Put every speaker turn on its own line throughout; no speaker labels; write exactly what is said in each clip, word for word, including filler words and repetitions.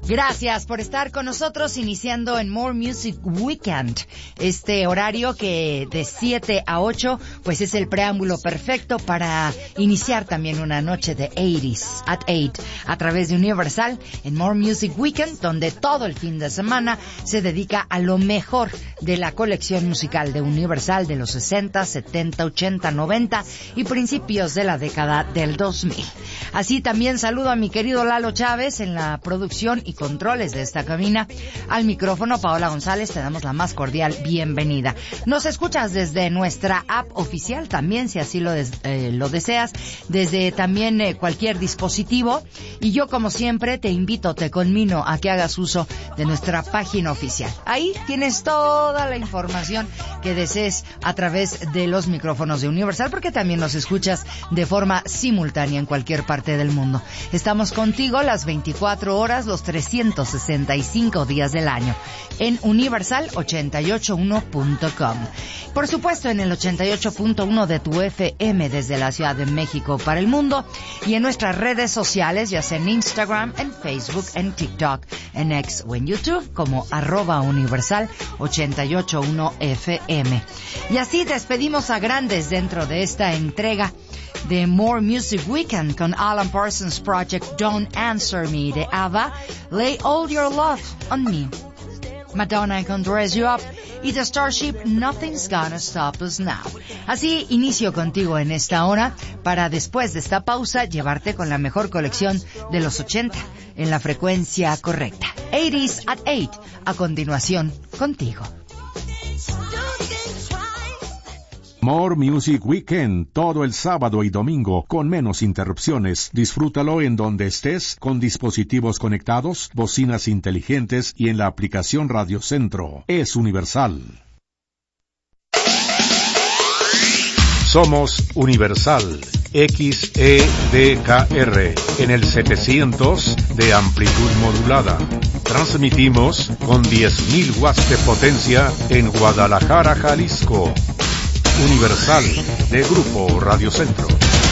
Gracias por estar con nosotros iniciando en More Music Weekend. Este horario que de siete a ocho pues es el preámbulo perfecto para iniciar también una noche de eighties at eight a través de Universal en More Music Weekend, donde todo el fin de semana se dedica a lo mejor de la colección musical de Universal de los sesenta, setenta, ochenta, noventa y principios de la década del dos mil. Así también saludo a mi querido Lalo Chávez en la producción y controles de esta cabina. Al micrófono, Paola González, te damos la más cordial bienvenida. Nos escuchas desde nuestra app oficial también, si así lo, des, eh, lo deseas, desde también eh, cualquier dispositivo. Y yo, como siempre, te invito, te conmino a que hagas uso de nuestra página oficial. Ahí tienes toda la información que desees a través de los micrófonos de Universal, porque también nos escuchas de forma simultánea en cualquier parte del mundo. Estamos contigo las veinticuatro horas, los trescientos sesenta y cinco días del año en universal ochenta y ocho punto uno punto com. Por supuesto, en el ochenta y ocho punto uno de tu F M desde la Ciudad de México para el mundo, y en nuestras redes sociales, ya sea en Instagram, en Facebook, en TikTok, en X o en YouTube, como arroba universal ochenta y ocho punto uno F M. Y así despedimos a grandes dentro de esta entrega de More Music Weekend con Alan Parsons Project Don't Answer Me de ABBA, Lay All Your Love on Me, Madonna Can Dress You Up y The Starship Nothing's Gonna Stop Us Now. Así inicio contigo en esta hora para después de esta pausa llevarte con la mejor colección de los ochenta en la frecuencia correcta. eighties at eight, a continuación contigo.
More Music Weekend, todo el sábado y domingo, con menos interrupciones. Disfrútalo en donde estés, con dispositivos conectados, bocinas inteligentes y en la aplicación Radio Centro. Es Universal. Somos Universal, X E D K R, en el setecientos de amplitud modulada. Transmitimos con diez mil watts de potencia en Guadalajara, Jalisco. Universal, de Grupo Radio Centro.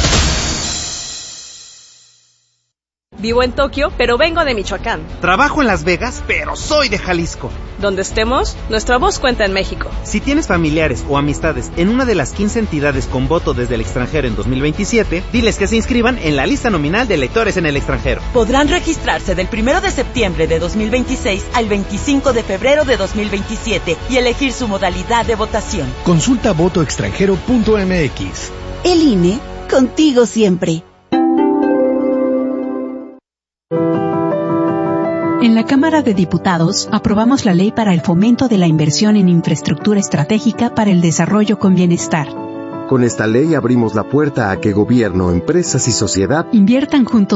Vivo en Tokio, pero vengo de Michoacán.
Trabajo en Las Vegas, pero soy de Jalisco.
Donde estemos, nuestra voz cuenta en México.
Si tienes familiares o amistades en una de las quince entidades con voto desde el extranjero en dos mil veintisiete, diles que se inscriban en la lista nominal de electores en el extranjero.
Podrán registrarse del primero de septiembre de dos mil veintiséis al veinticinco de febrero de dos mil veintisiete y elegir su modalidad de votación.
Consulta voto extranjero punto m x.
El I N E, contigo siempre.
En la Cámara de Diputados, aprobamos la Ley para el Fomento de la Inversión en Infraestructura Estratégica para el Desarrollo con Bienestar.
Con esta ley abrimos la puerta a que gobierno, empresas y sociedad
inviertan juntos